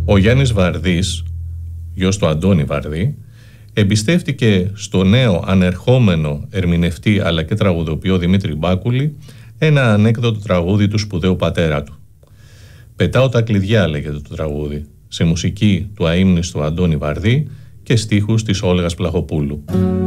Ο Γιάννης Βαρδής, γιος του Αντώνη Βαρδή, εμπιστεύτηκε στο νέο ανερχόμενο ερμηνευτή αλλά και τραγουδοποιό Δημήτρη Μπάκουλη ένα ανέκδοτο τραγούδι του σπουδαίου πατέρα του. «Πετάω τα κλειδιά» λέγεται το τραγούδι, σε μουσική του αείμνηστου Αντώνη Βαρδή και στίχους της Όλγας Πλαχοπούλου.